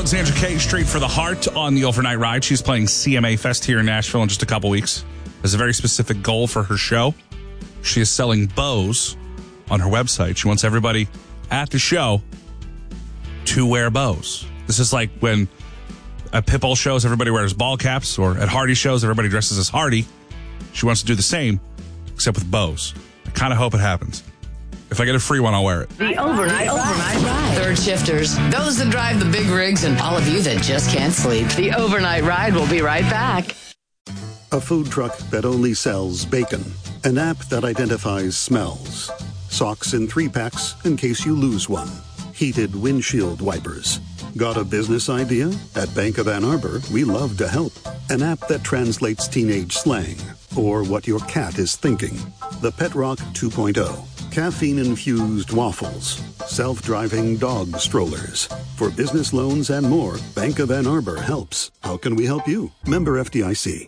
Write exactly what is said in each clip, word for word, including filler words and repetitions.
Alexandra K. Street for the Heart on the overnight ride. She's playing C M A Fest here in Nashville in just a couple weeks. There's a very specific goal for her show. She is selling bows on her website. She wants everybody at the show to wear bows. This is like when at Pitbull shows, everybody wears ball caps, or at Hardy shows, everybody dresses as Hardy. She wants to do the same, except with bows. I kind of hope it happens. If I get a free one, I'll wear it. The overnight, overnight ride. Third shifters, those that drive the big rigs, and all of you that just can't sleep. The overnight ride will be right back. A food truck that only sells bacon. An app that identifies smells. Socks in three packs in case you lose one. Heated windshield wipers. Got a business idea? At Bank of Ann Arbor, we love to help. An app that translates teenage slang or what your cat is thinking. The Pet Rock two point oh. Caffeine-infused waffles. Self-driving dog strollers. For business loans and more, Bank of Ann Arbor helps. How can we help you? Member F D I C.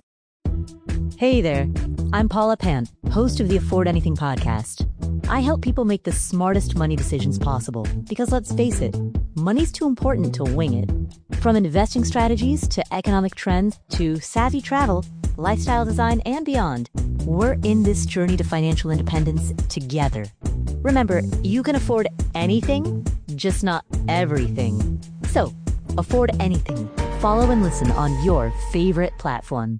Hey there, I'm Paula Pant, host of the Afford Anything podcast. I help people make the smartest money decisions possible because, let's face it, money's too important to wing it. From investing strategies to economic trends to savvy travel, lifestyle design, and beyond, we're in this journey to financial independence together. Remember, you can afford anything, just not everything. So, afford anything. Follow and listen on your favorite platform.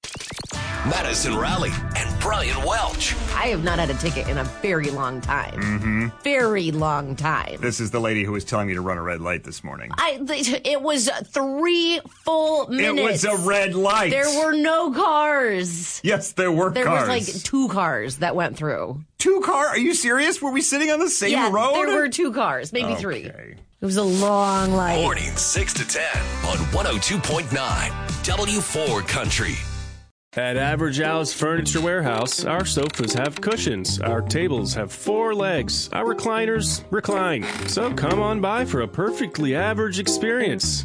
Madison Raleigh and Brian Welch. I have not had a ticket in a very long time. Mm-hmm. Very long time. This is the lady who was telling me to run a red light this morning. I. It was three full minutes. It was a red light. There were no cars. Yes, there were there cars. There was like two cars that went through. Two cars? Are you serious? Were we sitting on the same yeah, road? There were two cars, maybe okay. three. It was a long light. Morning six to ten on one oh two point nine W four Country. At Average Al's Furniture Warehouse, our sofas have cushions, our tables have four legs, our recliners recline. So come on by for a perfectly average experience.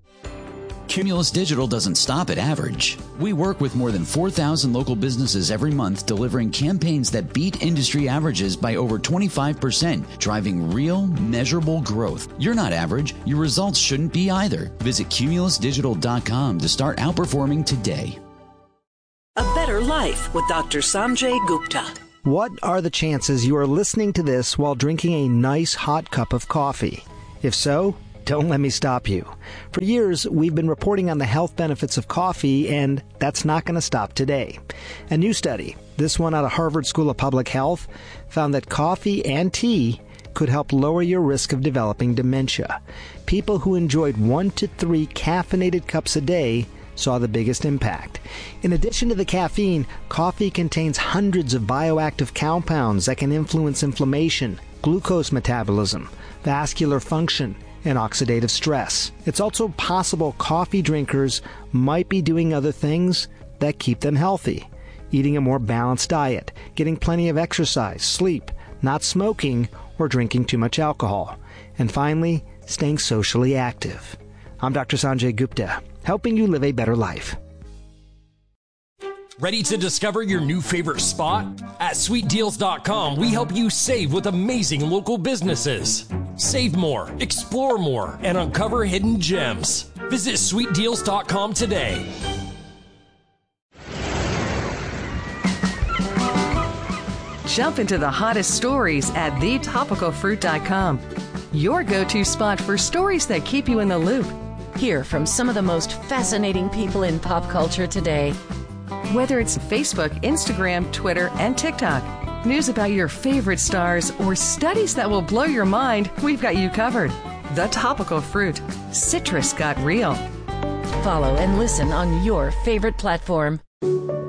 Cumulus Digital doesn't stop at average. We work with more than four thousand local businesses every month, delivering campaigns that beat industry averages by over twenty-five percent, driving real, measurable growth. You're not average. Your results shouldn't be either. Visit cumulus digital dot com to start outperforming today. A Better Life with Doctor Sanjay Gupta. What are the chances you are listening to this while drinking a nice hot cup of coffee? If so, don't let me stop you. For years, we've been reporting on the health benefits of coffee, and that's not going to stop today. A new study, this one out of Harvard School of Public Health, found that coffee and tea could help lower your risk of developing dementia. People who enjoyed one to three caffeinated cups a day saw the biggest impact. In addition to the caffeine, coffee contains hundreds of bioactive compounds that can influence inflammation, glucose metabolism, vascular function, and oxidative stress. It's also possible coffee drinkers might be doing other things that keep them healthy. Eating a more balanced diet, getting plenty of exercise, sleep, not smoking, or drinking too much alcohol. And finally, staying socially active. I'm Doctor Sanjay Gupta, helping you live a better life. Ready to discover your new favorite spot? At sweet deals dot com, we help you save with amazing local businesses. Save more, explore more, and uncover hidden gems. Visit sweet deals dot com today. Jump into the hottest stories at the topical fruit dot com. Your go-to spot for stories that keep you in the loop. Hear from some of the most fascinating people in pop culture today. Whether it's Facebook, Instagram, Twitter, and TikTok, news about your favorite stars, or studies that will blow your mind, we've got you covered. The Topical Fruit. Citrus got real. Follow and listen on your favorite platform.